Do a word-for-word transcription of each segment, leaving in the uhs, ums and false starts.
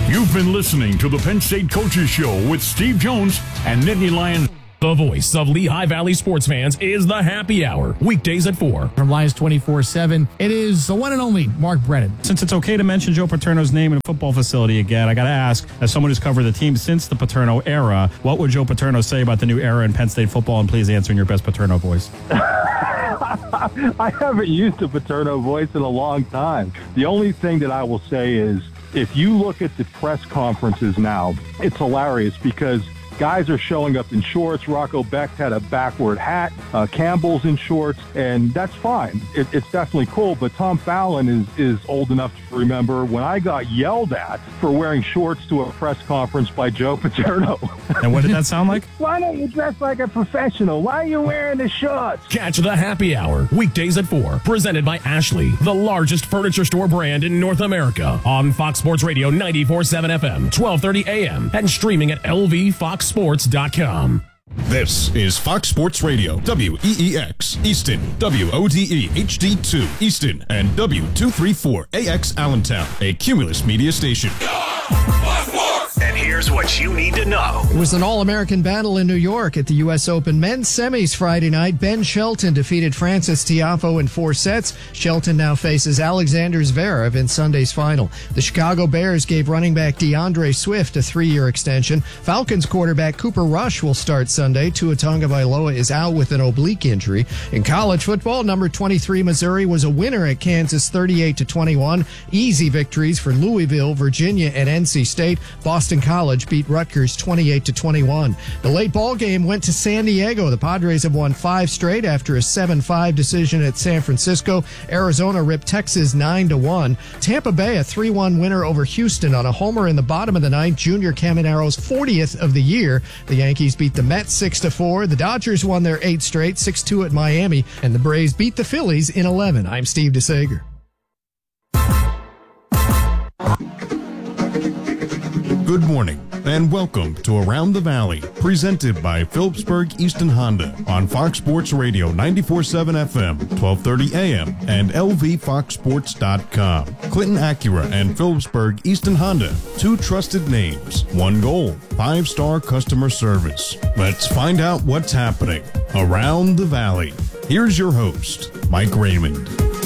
You've been listening to the Penn State Coaches Show with Steve Jones and Nittany Lion. The voice of Lehigh Valley sports fans is the Happy Hour, weekdays at four. From Lions twenty-four seven, it is the one and only Mark Brennan. Since it's okay to mention Joe Paterno's name in a football facility again, I got to ask, as someone who's covered the team since the Paterno era, what would Joe Paterno say about the new era in Penn State football? And please answer in your best Paterno voice. I haven't used a Paterno voice in a long time. The only thing that I will say is, if you look at the press conferences now, it's hilarious because guys are showing up in shorts. Rocco Becht had a backward hat. Uh, Campbell's in shorts, and that's fine. It, it's definitely cool, but Tom Fallon is, is old enough to remember when I got yelled at for wearing shorts to a press conference by Joe Paterno. And what did that sound like? Why don't you dress like a professional? Why are you wearing the shorts? Catch the Happy Hour, weekdays at four, presented by Ashley, the largest furniture store brand in North America, on Fox Sports Radio ninety-four point seven F M, twelve thirty A M, and streaming at L V fox sports dot com. This is Fox Sports Radio, W E E X, Easton, W O D E H D two, Easton, and W two thirty-four A X Allentown, a Cumulus media station. And here's what you need to know. It was an all-American battle in New York at the U S Open men's semis Friday night. Ben Shelton defeated Francis Tiafoe in four sets. Shelton now faces Alexander Zverev in Sunday's final. The Chicago Bears gave running back DeAndre Swift a three-year extension. Falcons quarterback Cooper Rush will start Sunday. Tua Tagovailoa is out with an oblique injury. In college football, number twenty-three Missouri was a winner at Kansas thirty-eight to twenty-one. Easy victories for Louisville, Virginia, and N C State. Boston College beat Rutgers twenty-eight to twenty-one. The late ball game went to San Diego. The Padres have won five straight after a seven five decision at San Francisco. Arizona ripped Texas nine to one. Tampa Bay a three one winner over Houston on a homer in the bottom of the ninth. Junior Caminero's fortieth of the year. The Yankees beat the Mets six to four. The Dodgers won their eighth straight, six two at Miami, and the Braves beat the Phillies in eleven. I'm Steve DeSager. Good morning, and welcome to Around the Valley, presented by Phillipsburg Easton Honda on Fox Sports Radio ninety-four point seven F M, twelve thirty A M, and L V fox sports dot com. Clinton Acura and Phillipsburg Easton Honda, two trusted names, one goal, five-star customer service. Let's find out what's happening around the Valley. Here's your host, Mike Raymond.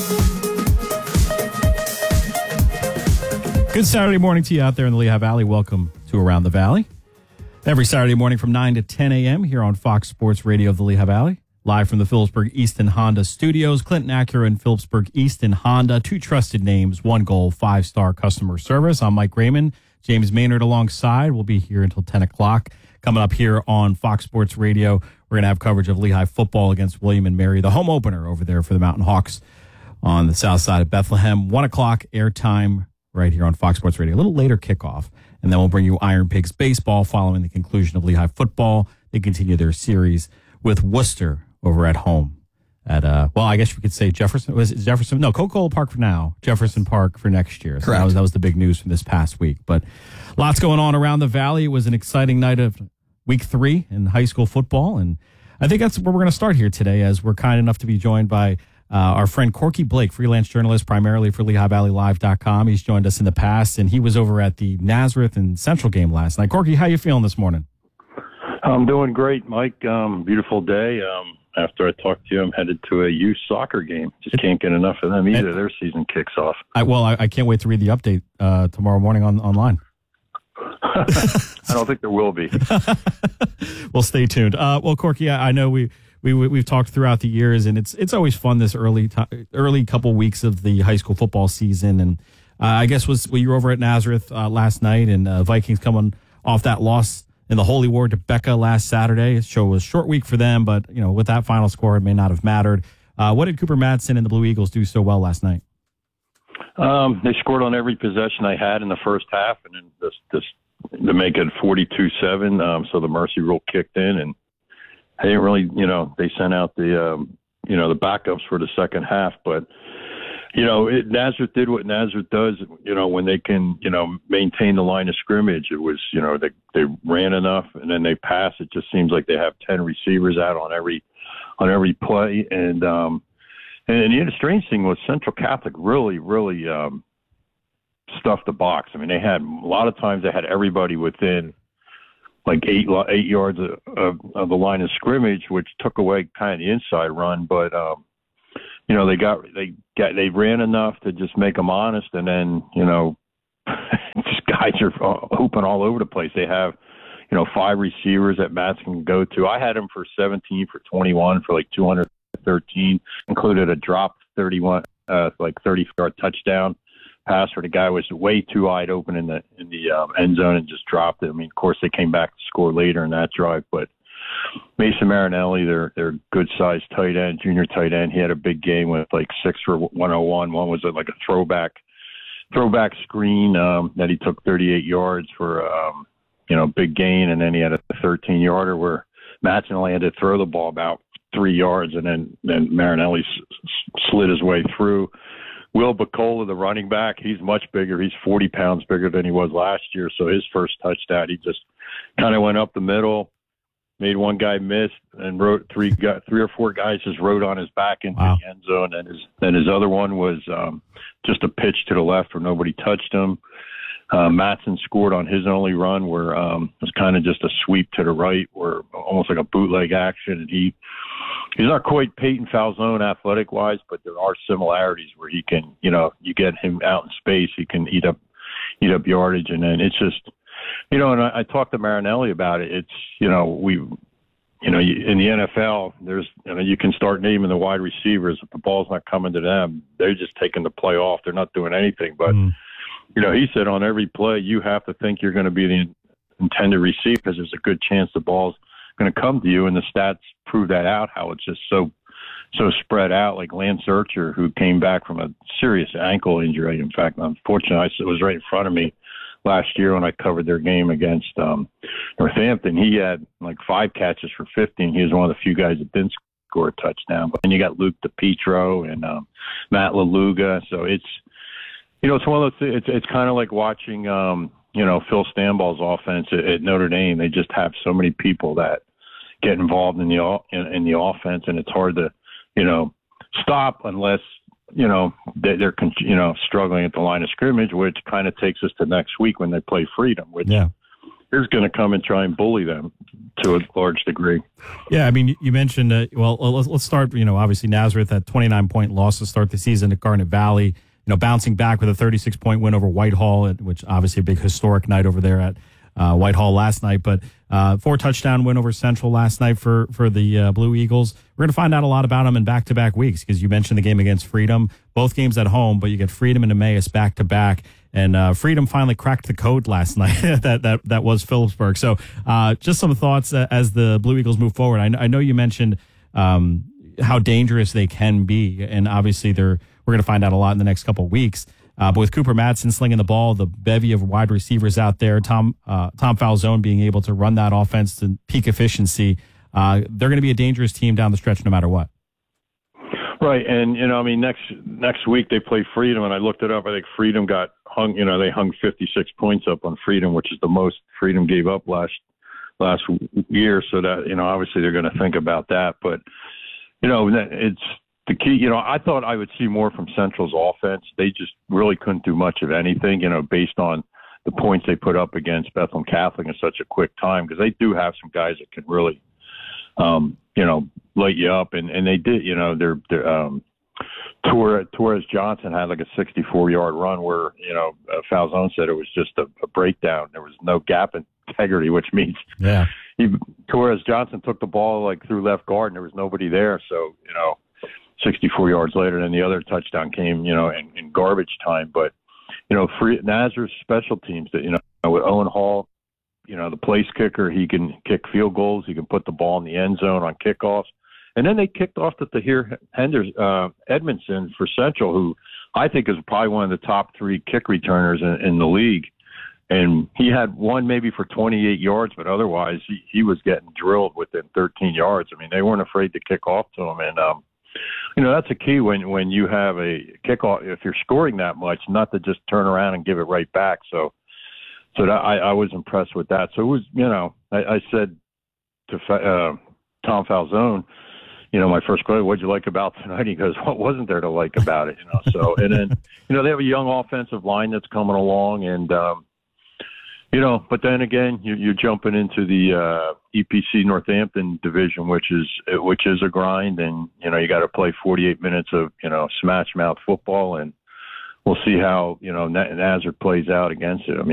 Good Saturday morning to you out there in the Lehigh Valley. Welcome to Around the Valley. Every Saturday morning from nine to ten A M here on Fox Sports Radio of the Lehigh Valley. Live from the Phillipsburg Easton Honda studios. Clinton Acura and Phillipsburg Easton Honda. Two trusted names, one goal, five-star customer service. I'm Mike Raymond. James Maynard alongside. We'll be here until ten o'clock. Coming up here on Fox Sports Radio, we're going to have coverage of Lehigh football against William and Mary, the home opener over there for the Mountain Hawks on the south side of Bethlehem. One o'clock airtime right here on Fox Sports Radio. A little later kickoff, and then we'll bring you Iron Pigs baseball following the conclusion of Lehigh football. They continue their series with Worcester over at home at, uh, well, I guess you could say Jefferson. Was it Jefferson? No, Coca-Cola Park for now. Jefferson Park for next year. So Correct. That was, that was the big news from this past week. But lots going on around the Valley. It was an exciting night of week three in high school football, and I think that's where we're going to start here today, as we're kind enough to be joined by Uh, our friend Corky Blake, freelance journalist primarily for Lehigh Valley Live dot com. He's joined us in the past, and he was over at the Nazareth and Central game last night. Corky, how you feeling this morning? I'm doing great, Mike. Um, beautiful day. Um, after I talked to you, I'm headed to a youth soccer game. Just can't get enough of them either. Their season kicks off. I, well, I, I can't wait to read the update uh, tomorrow morning on online. I don't think there will be. Well, stay tuned. Uh, well, Corky, I, I know we... We, we we've talked throughout the years, and it's it's always fun this early t- early couple weeks of the high school football season. And uh, I guess was well, you were over at Nazareth uh, last night, and uh, Vikings coming off that loss in the Holy War to Becca last Saturday. So it was a short week for them, but you know with that final score, it may not have mattered. Uh, what did Cooper Madsen and the Blue Eagles do so well last night? Um, they scored on every possession they had in the first half, and then this this to make it forty-two seven. Um, so the mercy rule kicked in, and they didn't really, you know, they sent out the, um, you know, the backups for the second half. But, you know, it, Nazareth did what Nazareth does, you know, when they can, you know, maintain the line of scrimmage. It was, you know, they, they ran enough and then they pass. It just seems like they have ten receivers out on every on every play. And, um, and, and the strange thing was Central Catholic really, really um, stuffed the box. I mean, they had a lot of times they had everybody within like eight eight yards of, of, of the line of scrimmage, which took away kind of the inside run. But um, you know, they got they got they ran enough to just make them honest, and then you know, just guys are hooping all over the place. They have you know five receivers that Matz can go to. I had him for seventeen for twenty-one for like two hundred thirteen, included a drop thirty-one, uh, like thirty-yard touchdown pass where the guy was way too wide open in the in the um, end zone and just dropped it. I mean, of course, they came back to score later in that drive, but Mason Marinelli, they're they're good sized tight end, junior tight end. He had a big game with like six for one oh one. One was like a throwback throwback screen um, that he took thirty-eight yards for um, you know big gain, and then he had a thirteen yarder where Matson only had to throw the ball about three yards, and then then Marinelli s- slid his way through. Will Bacola, the running back, he's much bigger. He's forty pounds bigger than he was last year. So his first touchdown, he just kind of went up the middle, made one guy miss, and wrote three got three or four guys just rode on his back into wow. the end zone. And his then his other one was um, just a pitch to the left where nobody touched him. Uh, Matson scored on his only run where um, it was kind of just a sweep to the right, where almost like a bootleg action, and he. He's not quite Peyton Falzone athletic-wise, but there are similarities where he can, you know, you get him out in space, he can eat up, eat up yardage, and then it's just, you know. And I, I talked to Marinelli about it. It's, you know, we, you know, in the N F L, there's, you know, you can start naming the wide receivers. If the ball's not coming to them, they're just taking the play off. They're not doing anything. But, mm. you know, he said on every play, you have to think you're going to be the intended receiver because there's a good chance the ball's going to come to you, and the stats prove that out, how it's just so so spread out. Like Lance Archer, who came back from a serious ankle injury. In fact, unfortunately, it was right in front of me last year when I covered their game against um, Northampton. He had like five catches for fifteen. He was one of the few guys that didn't score a touchdown. But then you got Luke DePietro and um, Matt LaLuga. So it's, you know, it's one of those, it's, it's kind of like watching, um, you know, Phil Stanball's offense at, at Notre Dame. They just have so many people that get involved in the in, in the offense, and it's hard to, you know, stop unless, you know, they, they're you know struggling at the line of scrimmage, which kind of takes us to next week when they play Freedom, which yeah. is going to come and try and bully them to a large degree. Yeah, I mean, you mentioned, uh, well, let's, let's start, you know, obviously Nazareth had twenty-nine point loss to start the season at Garnet Valley, you know, bouncing back with a thirty-six point win over Whitehall, which obviously a big historic night over there at uh, Whitehall last night, but uh, four touchdown win over Central last night for, for the uh, Blue Eagles. We're going to find out a lot about them in back-to-back weeks because you mentioned the game against Freedom, both games at home, but you get Freedom and Emmaus back-to-back. And uh, Freedom finally cracked the code last night. that that that was Phillipsburg. So uh, just some thoughts uh, as the Blue Eagles move forward. I, I know you mentioned um, how dangerous they can be, and obviously they're we're going to find out a lot in the next couple of weeks. Uh, but with Cooper Madsen slinging the ball, the bevy of wide receivers out there, Tom uh, Tom Falzone being able to run that offense to peak efficiency, uh, they're going to be a dangerous team down the stretch no matter what. Right, and, you know, I mean, next next week they play Freedom, and I looked it up. I think Freedom got hung, you know, they hung fifty-six points up on Freedom, which is the most Freedom gave up last last year. So that, you know, obviously they're going to think about that. But, you know, it's the key. You know, I thought I would see more from Central's offense. They just really couldn't do much of anything, you know, based on the points they put up against Bethlehem Catholic in such a quick time, because they do have some guys that can really, um, you know, light you up. And, and they did, you know, they're, they're um, Torres, Torres Johnson had like a sixty-four yard run where, you know, uh, Falzone said it was just a, a breakdown. There was no gap integrity, which means yeah. he, Torres Johnson took the ball like through left guard and there was nobody there. So, you know, sixty-four yards later, then the other touchdown came, you know, in, in garbage time. But, you know, free, Nazareth special teams that, you know, with Owen Hall, you know, the place kicker, he can kick field goals. He can put the ball in the end zone on kickoffs. And then they kicked off to Tahir Henders, uh, Edmondson for Central, who I think is probably one of the top three kick returners in, in the league. And he had one maybe for twenty-eight yards, but otherwise he, he was getting drilled within thirteen yards. I mean, they weren't afraid to kick off to him. And, um, you know, that's a key when, when you have a kickoff, if you're scoring that much, not to just turn around and give it right back. So, so that, I, I was impressed with that. So it was, you know, I, I said to uh, Tom Falzone, you know, my first question, what'd you like about tonight? He goes, what wasn't there to like about it? You know, so, and then, you know, they have a young offensive line that's coming along, and, um, you know, but then again, you, you're jumping into the uh, E P C Northampton division, which is which is a grind, and you know you got to play forty-eight minutes of you know smash mouth football, and we'll see how you know Nazard plays out against it. I mean.